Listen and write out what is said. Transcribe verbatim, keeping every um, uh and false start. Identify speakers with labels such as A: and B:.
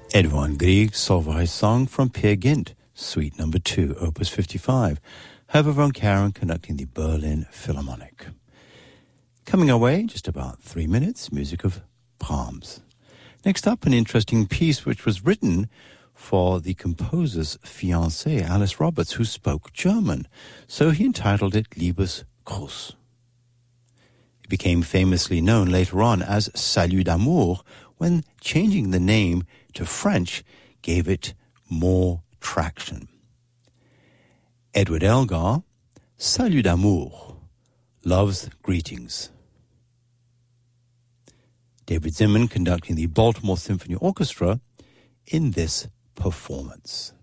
A: Edvard Grieg Solveig's song from Peer Gynt, Suite Number Two, Opus fifty-five. Herbert von Karajan conducting the Berlin Philharmonic. Coming our way, just about three minutes, music of Brahms. Next up, an interesting piece which was written for the composer's fiancée, Alice Roberts, who spoke German. So he entitled it Liebesgruß. It became famously known later on as Salut d'amour, when changing the name to French gave it more traction. Edward Elgar, Salut d'amour, Love's Greetings. David Zinman conducting the Baltimore Symphony Orchestra in this performance.